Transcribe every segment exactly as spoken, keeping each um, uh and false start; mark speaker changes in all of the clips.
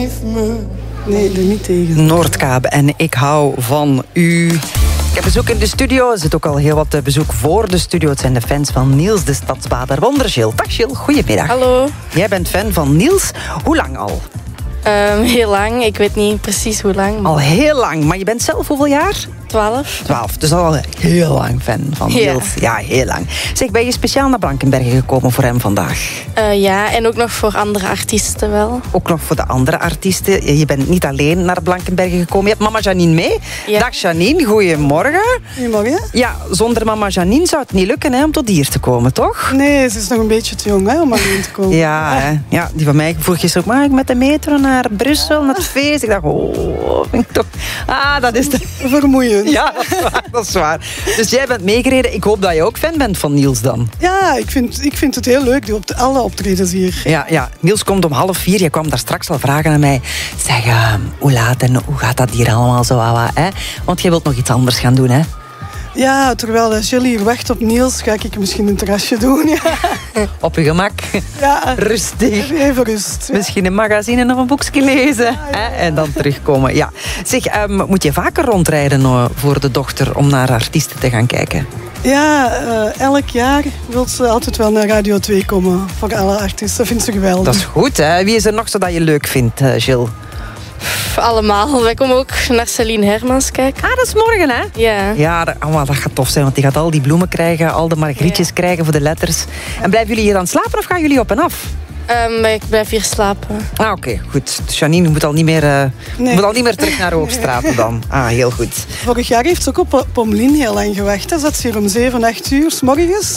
Speaker 1: geef me...
Speaker 2: Nee, doe niet tegen.
Speaker 3: Noordkaap en ik hou van u. Ik heb bezoek in de studio. Er zit ook al heel wat bezoek voor de studio. Het zijn de fans van Niels, de stadsbader. Wonder Jill. Dag Jill, goedemiddag.
Speaker 4: Hallo.
Speaker 3: Jij bent fan van Niels. Hoe lang al?
Speaker 4: Um, heel lang. Ik weet niet precies hoe lang. Maar...
Speaker 3: Al heel lang. Maar je bent zelf hoeveel jaar?
Speaker 4: Twaalf.
Speaker 3: Twaalf. Dus al heel lang fan van
Speaker 4: Ja.
Speaker 3: Niels. Ja, heel lang. Zeg, ben je speciaal naar Blankenberge gekomen voor hem vandaag?
Speaker 4: Uh, ja, en ook nog voor andere artiesten wel.
Speaker 3: Ook nog voor de andere artiesten. Je bent niet alleen naar Blankenberge gekomen. Je hebt mama Janine mee.
Speaker 4: Ja.
Speaker 3: Dag Janine, goedemorgen.
Speaker 2: Goedemorgen.
Speaker 3: Ja, zonder mama Janine zou het niet lukken hè, om tot hier te komen, toch?
Speaker 2: Nee, ze is nog een beetje te jong hè, om alleen te komen.
Speaker 3: Ja, hè. Ja, die van mij vroeg gisteren ook, mag ik met de metro naar Brussel, naar het feest? Ik dacht, oh, vind ik toch... Ah, dat is... De...
Speaker 2: Vermoeiend.
Speaker 3: Ja, dat is waar, dat is waar. Dus jij bent meegereden. Ik hoop dat je ook fan bent van Niels dan.
Speaker 2: Ja, ik vind, ik vind het heel leuk, die op de, alle optredens hier.
Speaker 3: Ja, ja, Niels komt om half vier. Je kwam daar straks al vragen aan mij. Zeg, uh, hoe laat en hoe gaat dat hier allemaal zo? Uh, hè? Want jij wilt nog iets anders gaan doen, hè?
Speaker 2: Ja, terwijl Jill hier wacht op Niels, ga ik misschien een terrasje doen. Ja,
Speaker 3: Op je gemak.
Speaker 2: ja.
Speaker 3: Rustig.
Speaker 2: Even rust. Ja.
Speaker 3: Misschien een magazine of een boekje lezen.
Speaker 2: Ja, ja, ja.
Speaker 3: Hè? En dan terugkomen. Ja. Zeg, um, moet je vaker rondrijden uh, voor de dochter om naar artiesten te gaan kijken?
Speaker 2: Ja, uh, elk jaar wil ze altijd wel naar Radio twee komen. Voor alle artiesten, dat vindt ze geweldig.
Speaker 3: Dat is goed, hè? Wie is er nog zo dat je leuk vindt, uh, Jill?
Speaker 4: Pff, allemaal. Wij komen ook naar Celine Hermans kijken.
Speaker 3: Ah, dat is morgen, hè?
Speaker 4: Ja.
Speaker 3: Ja, dat, oh, dat gaat tof zijn, want die gaat al die bloemen krijgen, al de margrietjes
Speaker 4: Ja.
Speaker 3: krijgen voor de letters. En blijven jullie hier dan slapen of gaan jullie op en af?
Speaker 4: Um, ik blijf hier slapen.
Speaker 3: Ah, oké, okay, goed. Dus Janine moet al, niet meer, uh,
Speaker 2: Nee.
Speaker 3: moet al niet meer terug naar Hoogstraat dan. Ah, heel goed.
Speaker 2: Vorig jaar heeft ze ook op Pommelien heel lang gewacht. Hè. Zat ze hier om zeven, acht uur 's morgens.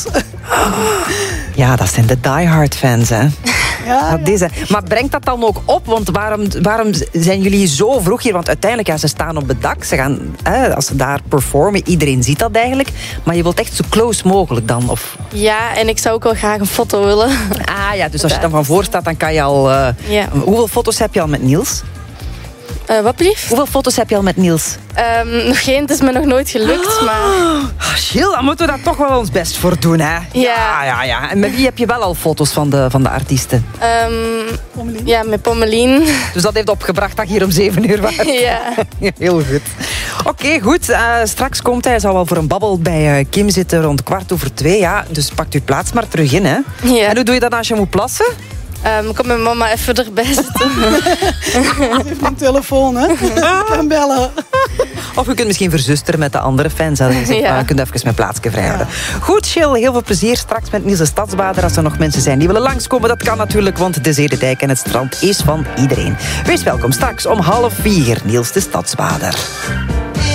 Speaker 3: Ja, dat zijn de diehard fans, hè.
Speaker 2: Ja,
Speaker 3: Dat is, hè. Maar brengt dat dan ook op? Want waarom, waarom zijn jullie zo vroeg hier? Want uiteindelijk, ja, ze staan op het dak. Ze gaan, hè, als ze daar performen, iedereen ziet dat eigenlijk. Maar je wilt echt zo close mogelijk dan? Of...
Speaker 4: Ja, en ik zou ook wel graag een foto willen.
Speaker 3: Ah ja, dus als je dan van voor staat, dan kan je al... Uh...
Speaker 4: Ja.
Speaker 3: Hoeveel foto's heb je al met Niels?
Speaker 4: Uh, wat blieft?
Speaker 3: Hoeveel foto's heb je al met Niels?
Speaker 4: Um, nog geen, het is me nog nooit gelukt, maar...
Speaker 3: Ah, Jill, dan moeten we daar toch wel ons best voor doen, hè? Ja, ja, ja. En met wie heb je wel al foto's van de, van de artiesten?
Speaker 4: Um,
Speaker 2: Pommelien.
Speaker 4: ja, met Pommelien.
Speaker 3: Dus dat heeft opgebracht dat je hier om zeven uur was.
Speaker 4: Ja.
Speaker 3: Heel goed. Oké, okay, goed. Uh, straks komt hij. Hij zal wel voor een babbel bij uh, Kim zitten rond kwart over twee. Ja, dus pakt uw plaats maar terug in, hè?
Speaker 4: Ja.
Speaker 3: En hoe doe je dat als je moet plassen?
Speaker 4: Um, kom mijn mama even erbij zitten.
Speaker 2: Ze heeft een telefoon, hè. Ik kan bellen.
Speaker 3: Of je kunt misschien verzusteren met de andere fans. Hè. Dus,
Speaker 4: Ja.
Speaker 3: uh, je kunt even mijn plaatsje vrijhouden. Goed, Jill. Heel veel plezier straks met Niels de Stadsbader. Als er nog mensen zijn die willen langskomen, dat kan natuurlijk. Want de Zedendijk en het strand is van iedereen. Wees welkom straks om half vier. Niels de Stadsbader.